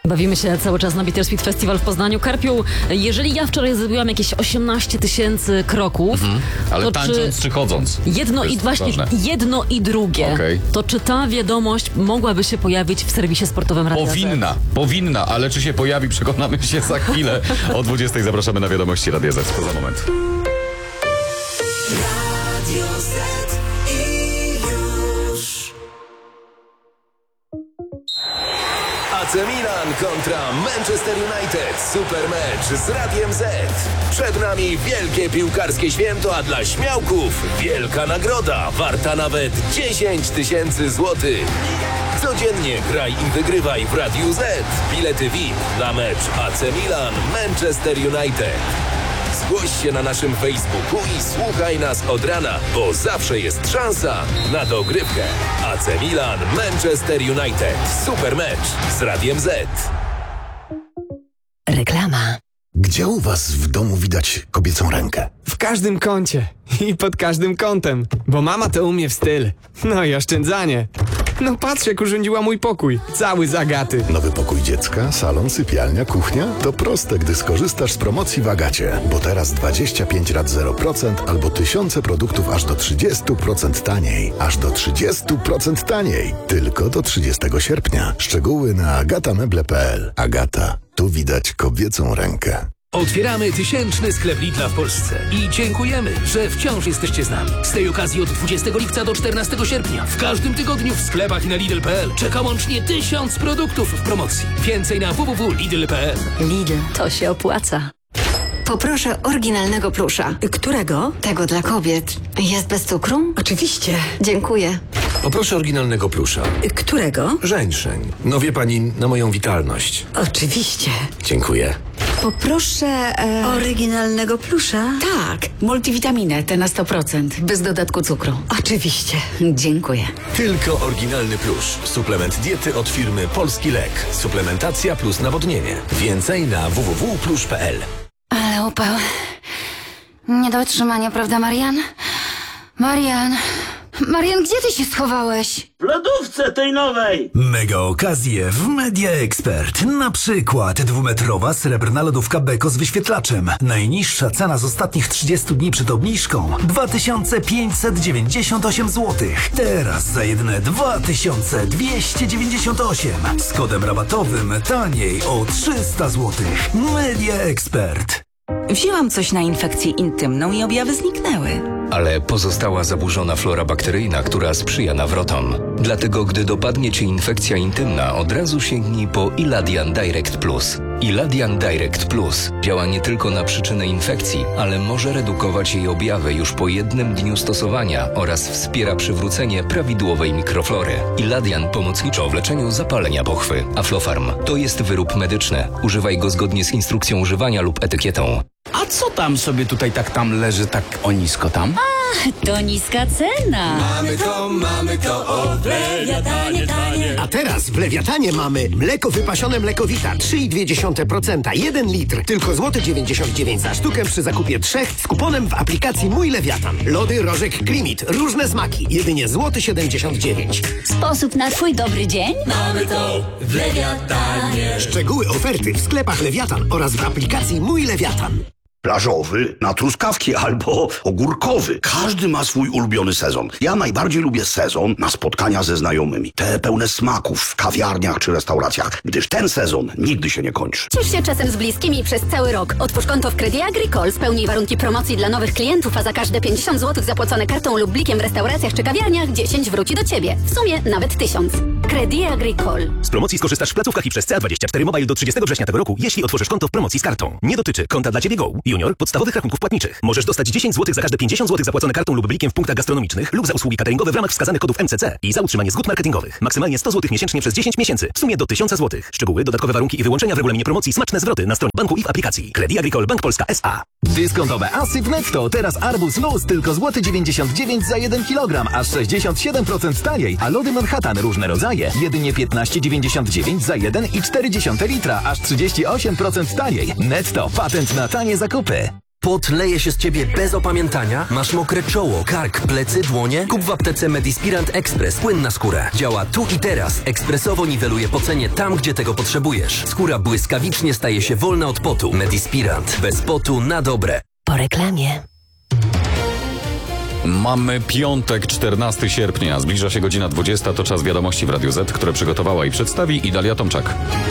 Bawimy się cały czas na Bittersweet Festival w Poznaniu. Karpiu, jeżeli ja wczoraj zrobiłam jakieś 18 000 kroków... Ale tańcząc czy chodząc? Jedno i drugie. Okay. To czy ta wiadomość mogłaby się pojawić w serwisie sportowym Radia Z? Powinna, ale czy się pojawi, przekonamy się za chwilę. O 20:00 zapraszamy na wiadomości Radia Z. Za moment. Radio Z i już. AC Milan kontra Manchester United. Super mecz z Radiem Z. Przed nami wielkie piłkarskie święto, a dla śmiałków wielka nagroda warta nawet 10 000 złotych. Codziennie graj i wygrywaj w Radiu Z. Bilety VIP na mecz AC Milan Manchester United. Zgłoś się na naszym Facebooku i słuchaj nas od rana, bo zawsze jest szansa na dogrywkę. AC Milan Manchester United. Super mecz z Radiem Z. Reklama. Gdzie u was w domu widać kobiecą rękę? W każdym kącie i pod każdym kątem, bo mama to umie w styl. No i oszczędzanie. No patrz, jak urządziła mój pokój, cały z Agaty. Nowy pokój dziecka, salon, sypialnia, kuchnia? To proste, gdy skorzystasz z promocji w Agacie. Bo teraz 25 rat 0% albo tysiące produktów aż do 30% taniej. Aż do 30% taniej. Tylko do 30 sierpnia. Szczegóły na agatameble.pl. Agata. Tu widać kobiecą rękę. Otwieramy 1000 sklep Lidla w Polsce i dziękujemy, że wciąż jesteście z nami. Z tej okazji od 20 lipca do 14 sierpnia w każdym tygodniu w sklepach i na Lidl.pl czeka łącznie 1000 produktów w promocji. Więcej na www.lidl.pl. Lidl, to się opłaca. Poproszę oryginalnego plusza. Którego? Tego dla kobiet. Jest bez cukru? Oczywiście. Dziękuję. Poproszę oryginalnego plusza. Którego? Żeńszeń. No wie pani, na moją witalność. Oczywiście. Dziękuję. Poproszę oryginalnego plusza. Tak, multivitaminę, te na 100%, bez dodatku cukru. Oczywiście. Dziękuję. Tylko oryginalny plusz. Suplement diety od firmy Polski Lek. Suplementacja plus nawodnienie. Więcej na www.plusz.pl. Ale upał. Nie do otrzymania, prawda, Marian? Marian, gdzie ty się schowałeś? W lodówce tej nowej! Mega okazje w Media Expert. Na przykład 2-metrowa srebrna lodówka Beko z wyświetlaczem. Najniższa cena z ostatnich 30 dni przed obniżką 2598 zł. Teraz za jedyne 2298. Z kodem rabatowym taniej o 300 zł. Media Expert. Wzięłam coś na infekcję intymną i objawy zniknęły. Ale pozostała zaburzona flora bakteryjna, która sprzyja nawrotom. Dlatego, gdy dopadnie cię infekcja intymna, od razu sięgnij po Iladian Direct Plus. Iladian Direct Plus działa nie tylko na przyczynę infekcji, ale może redukować jej objawy już po 1 dniu stosowania oraz wspiera przywrócenie prawidłowej mikroflory. Iladian pomocniczo w leczeniu zapalenia pochwy. Aflofarm to jest wyrób medyczny. Używaj go zgodnie z instrukcją używania lub etykietą. A co tam sobie tutaj tam leży tak o nisko tam? To niska cena. Mamy to, o Lewiatanie tanie. A teraz w Lewiatanie mamy mleko wypasione Mlekowita 3,2%, 1 litr, tylko złoty 99 za sztukę przy zakupie 3 z kuponem w aplikacji Mój Lewiatan. Lody Rożek Klimit, różne smaki, jedynie złoty 79. Sposób na twój dobry dzień? Mamy to w Lewiatanie. Szczegóły oferty w sklepach Lewiatan oraz w aplikacji Mój Lewiatan. Plażowy na truskawki albo ogórkowy. Każdy ma swój ulubiony sezon. Ja najbardziej lubię sezon na spotkania ze znajomymi. Te pełne smaków w kawiarniach czy restauracjach, gdyż ten sezon nigdy się nie kończy. Ciesz się czasem z bliskimi przez cały rok. Otwórz konto w Credit Agricole, spełnij warunki promocji dla nowych klientów, a za każde 50 zł zapłacone kartą lub blikiem w restauracjach czy kawiarniach 10 wróci do Ciebie. W sumie nawet 1000. Credit Agricole. Z promocji skorzystasz w placówkach i przez CA24 Mobile do 30 września tego roku, jeśli otworzysz konto w promocji z kartą. Nie dotyczy konta dla Ciebie Go. Junior podstawowych rachunków płatniczych. Możesz dostać 10 zł za każde 50 zł zapłacone kartą lub blikiem w punktach gastronomicznych lub za usługi cateringowe w ramach wskazanych kodów MCC i za utrzymanie zgód marketingowych. Maksymalnie 100 zł miesięcznie przez 10 miesięcy. W sumie do 1000 zł. Szczegóły, dodatkowe warunki i wyłączenia w regulaminie promocji, smaczne zwroty na stronie banku i w aplikacji. Credit Agricole Bank Polska S.A. Dyskontowe asy w Netto. Teraz arbuz luz tylko złoty 99 za 1 kg, aż 67% taniej. A lody Manhattan różne rodzaje jedynie 15,99 za 1,4 litra, aż 38% taniej. Netto. Patent na tanie zakupy. Pot leje się z ciebie bez opamiętania? Masz mokre czoło, kark, plecy, dłonie? Kup w aptece Medispirant Express. Płyn na skórę. Działa tu i teraz. Ekspresowo niweluje pocenie tam, gdzie tego potrzebujesz. Skóra błyskawicznie staje się wolna od potu. Medispirant. Bez potu na dobre. Po reklamie. Mamy piątek, 14 sierpnia. Zbliża się godzina 20. To czas wiadomości w Radiu Z, które przygotowała i przedstawi Idalia Tomczak.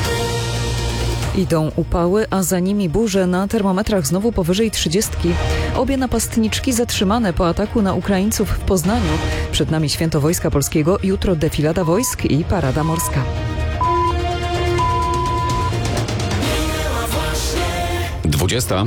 Idą upały, a za nimi burze, na termometrach znowu powyżej 30. Obie napastniczki zatrzymane po ataku na Ukraińców w Poznaniu. Przed nami Święto Wojska Polskiego, jutro defilada wojsk i parada morska. Dwudziesta.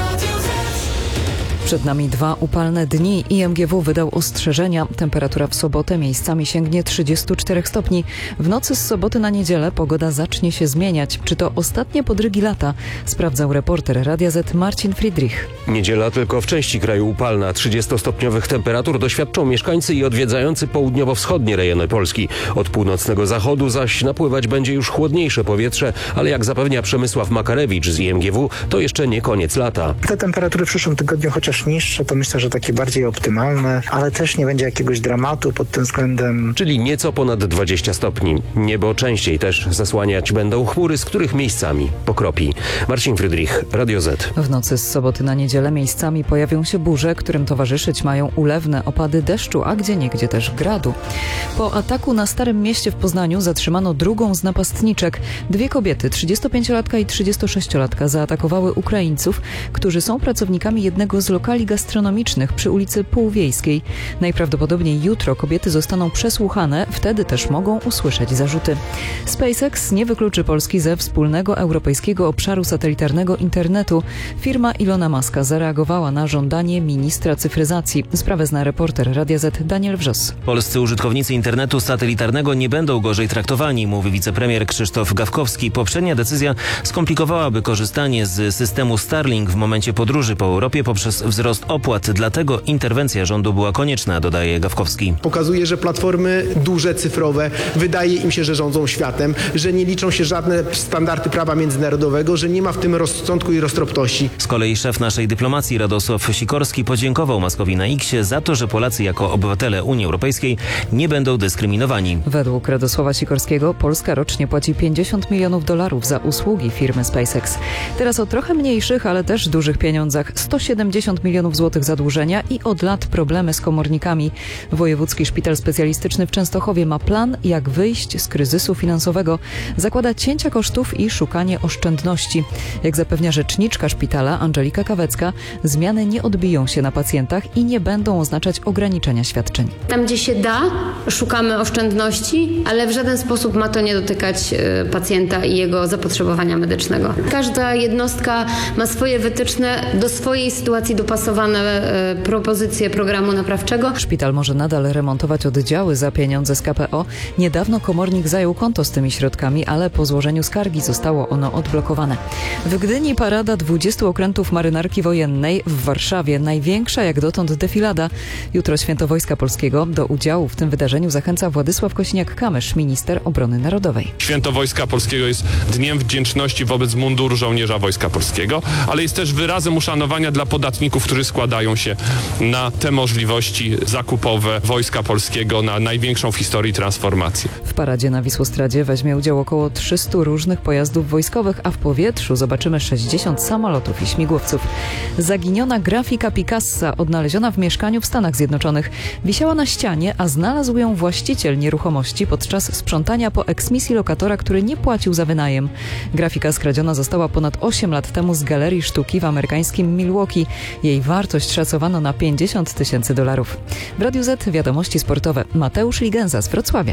Przed nami 2 upalne dni. IMGW wydał ostrzeżenia. Temperatura w sobotę miejscami sięgnie 34 stopni. W nocy z soboty na niedzielę pogoda zacznie się zmieniać. Czy to ostatnie podrygi lata? Sprawdzał reporter Radia Z Marcin Friedrich. Niedziela tylko w części kraju upalna. 30-stopniowych temperatur doświadczą mieszkańcy i odwiedzający południowo-wschodnie rejony Polski. Od północnego zachodu zaś napływać będzie już chłodniejsze powietrze, ale jak zapewnia Przemysław Makarewicz z IMGW, to jeszcze nie koniec lata. Te temperatury w przyszłym tygodniu, chociaż niższe, to myślę, że takie bardziej optymalne, ale też nie będzie jakiegoś dramatu pod tym względem. Czyli nieco ponad 20 stopni. Niebo częściej też zasłaniać będą chmury, z których miejscami pokropi. Marcin Friedrich, Radio Z. W nocy z soboty na niedzielę miejscami pojawią się burze, którym towarzyszyć mają ulewne opady deszczu, a gdzieniegdzie też gradu. Po ataku na Starym Mieście w Poznaniu zatrzymano drugą z napastniczek. 2 kobiety, 35-latka i 36-latka, zaatakowały Ukraińców, którzy są pracownikami jednego z lokali gastronomicznych przy ulicy Półwiejskiej. Najprawdopodobniej jutro kobiety zostaną przesłuchane, wtedy też mogą usłyszeć zarzuty. SpaceX nie wykluczy Polski ze wspólnego europejskiego obszaru satelitarnego internetu. Firma Ilona Muska zareagowała na żądanie ministra cyfryzacji. Sprawę zna reporter Radia Z Daniel Wrzos. Polscy użytkownicy internetu satelitarnego nie będą gorzej traktowani, mówi wicepremier Krzysztof Gawkowski. Poprzednia decyzja skomplikowałaby korzystanie z systemu Starlink w momencie podróży po Europie poprzez wzrost opłat. Dlatego interwencja rządu była konieczna, dodaje Gawkowski. Pokazuje, że platformy duże, cyfrowe, wydaje im się, że rządzą światem, że nie liczą się żadne standardy prawa międzynarodowego, że nie ma w tym rozsądku i roztropności. Z kolei szef naszej dyplomacji Radosław Sikorski podziękował Muskowi na X-ie za to, że Polacy jako obywatele Unii Europejskiej nie będą dyskryminowani. Według Radosława Sikorskiego Polska rocznie płaci $50 milionów za usługi firmy SpaceX. Teraz o trochę mniejszych, ale też dużych pieniądzach. 170 milionów złotych zadłużenia i od lat problemy z komornikami. Wojewódzki Szpital Specjalistyczny w Częstochowie ma plan, jak wyjść z kryzysu finansowego. Zakłada cięcia kosztów i szukanie oszczędności. Jak zapewnia rzeczniczka szpitala Angelika Kawecka, zmiany nie odbiją się na pacjentach i nie będą oznaczać ograniczenia świadczeń. Tam, gdzie się da, szukamy oszczędności, ale w żaden sposób ma to nie dotykać pacjenta i jego zapotrzebowania medycznego. Każda jednostka ma swoje wytyczne, do swojej sytuacji dopasowane propozycje programu naprawczego. Szpital może nadal remontować oddziały za pieniądze z KPO. Niedawno komornik zajął konto z tymi środkami, ale po złożeniu skargi zostało ono odblokowane. W Gdyni parada 20 okrętów marynarki wojennej, w Warszawie największa jak dotąd defilada. Jutro Święto Wojska Polskiego. Do udziału w tym wydarzeniu zachęca Władysław Kosiniak-Kamysz, minister obrony narodowej. Święto Wojska Polskiego jest dniem wdzięczności wobec munduru żołnierza Wojska Polskiego, ale jest też wyrazem uszanowania dla podatników, którzy składają się na te możliwości zakupowe Wojska Polskiego, na największą w historii transformację. W paradzie na Wisłostradzie weźmie udział około 300 różnych pojazdów wojskowych, a w powietrzu zobaczymy 60 samolotów i śmigłowców. Zaginiona grafika Picassa, odnaleziona w mieszkaniu w Stanach Zjednoczonych, wisiała na ścianie, a znalazł ją właściciel nieruchomości podczas sprzątania po eksmisji lokatora, który nie płacił za wynajem. Grafika skradziona została ponad 8 lat temu z Galerii Sztuki w amerykańskim Milwaukee. Jej wartość szacowano na $50 000. W Radiu Z wiadomości sportowe. Mateusz Ligenza z Wrocławia.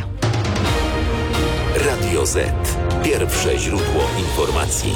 Radio Z. Pierwsze źródło informacji.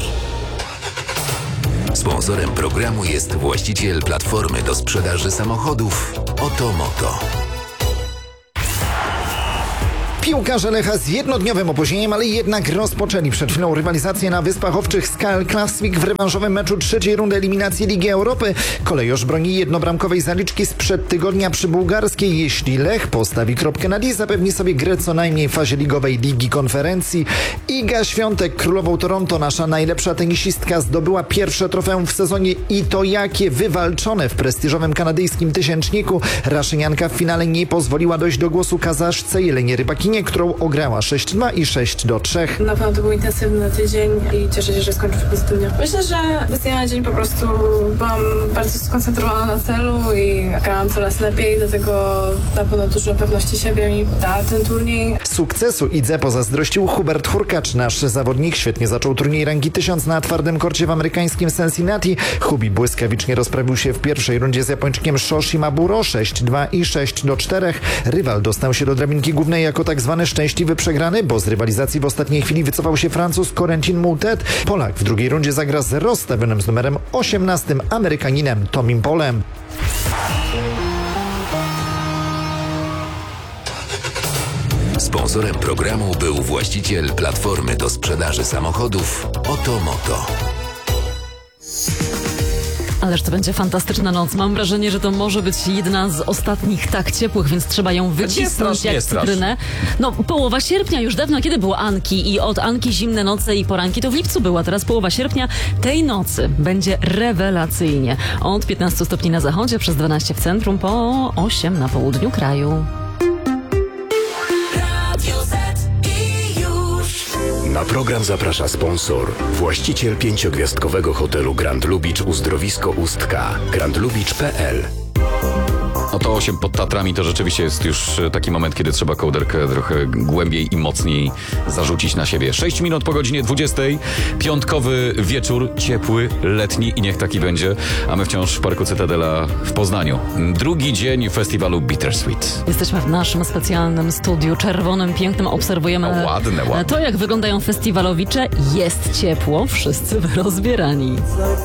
Sponsorem programu jest właściciel platformy do sprzedaży samochodów Otomoto. Piłkarze Lecha z jednodniowym opóźnieniem, ale jednak rozpoczęli przed chwilą rywalizację na Wyspach Owczych z KL Classic w rewanżowym meczu trzeciej rundy eliminacji Ligi Europy. Kolejorz broni jednobramkowej zaliczki sprzed tygodnia przy bułgarskiej. Jeśli Lech postawi kropkę nad i, zapewni sobie grę co najmniej w fazie ligowej Ligi Konferencji. Iga Świątek, królową Toronto, nasza najlepsza tenisistka, zdobyła pierwsze trofeum w sezonie i to jakie, wywalczone w prestiżowym kanadyjskim tysięczniku. Raszynianka w finale nie pozwoliła dojść do głosu Kazaszce Jelenie Rybakinie, którą ograła 6-2 i 6-3. Na pewno to był intensywny tydzień i cieszę się, że skończył się pozytywnie. Myślę, że z dnia na dzień po prostu byłam bardzo skoncentrowana na celu i grałam coraz lepiej, dlatego na pewno dużo pewności siebie mi da ten turniej. Sukcesu Idze pozazdrościł Hubert Hurkacz. Nasz zawodnik świetnie zaczął turniej rangi 1000 na twardym korcie w amerykańskim Cincinnati. Hubi błyskawicznie rozprawił się w pierwszej rundzie z Japończykiem Shoshi Maburo 6-2 i 6-4. Rywal dostał się do drabinki głównej jako tak zwany szczęśliwy przegrany, bo z rywalizacji w ostatniej chwili wycofał się Francuz Corentin Moutet. Polak w drugiej rundzie zagra z rozstawionym z numerem 18 Amerykaninem Tomim Polem. Sponsorem programu był właściciel platformy do sprzedaży samochodów Otomoto. Ależ to będzie fantastyczna noc. Mam wrażenie, że to może być jedna z ostatnich tak ciepłych, więc trzeba ją wycisnąć jak cytrynę. No, połowa sierpnia już dawno, kiedy było Anki i od Anki zimne noce i poranki to w lipcu była. Teraz połowa sierpnia tej będzie rewelacyjnie. Od 15 stopni na zachodzie, przez 12 w centrum, po 8 na południu kraju. Na program zaprasza sponsor, właściciel 5-gwiazdkowego hotelu Grand Lubicz Uzdrowisko Ustka, grandlubicz.pl. No to 8 pod Tatrami to rzeczywiście jest już taki moment, kiedy trzeba kołderkę trochę głębiej i mocniej zarzucić na siebie. 6 minut po godzinie 20. Piątkowy wieczór, ciepły, letni i niech taki będzie. A my wciąż w Parku Cytadela w Poznaniu. Drugi dzień festiwalu Bittersweet. Jesteśmy w naszym specjalnym studiu czerwonym, pięknym. Obserwujemy ładne. to, jak wyglądają festiwalowicze. Jest ciepło, wszyscy rozbierani.